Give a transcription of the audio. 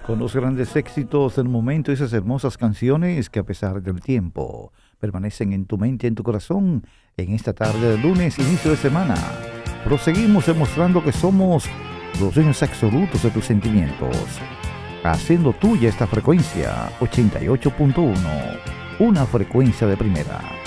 Con los grandes éxitos del momento y esas hermosas canciones que a pesar del tiempo permanecen en tu mente y en tu corazón en esta tarde de lunes, inicio de semana. Proseguimos demostrando que somos los dueños absolutos de tus sentimientos, haciendo tuya esta frecuencia 88.1, una frecuencia de primera.